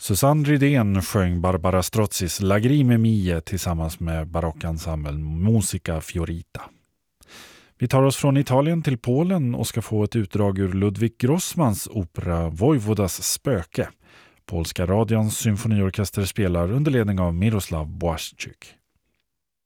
Susanne Rydén sjöng Barbara Strozzis Lagrime Mie tillsammans med barockensemblen Musica Fiorita. Vi tar oss från Italien till Polen och ska få ett utdrag ur Ludwig Grossmans opera Vojvodas spöke. Polska radions symfoniorkester spelar under ledning av Miroslav Błaszczyk.